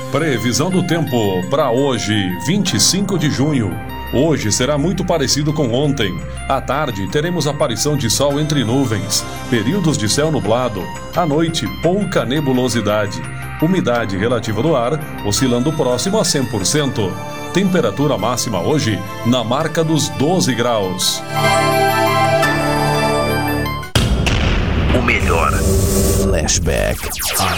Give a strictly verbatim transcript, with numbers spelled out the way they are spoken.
Previsão do tempo para hoje, vinte e cinco de junho. Hoje será muito parecido com ontem. À tarde, teremos aparição de sol entre nuvens, períodos de céu nublado. À noite, pouca nebulosidade. Umidade relativa do ar oscilando próximo a cem por cento. Temperatura máxima hoje na marca dos doze graus. O melhor Flashback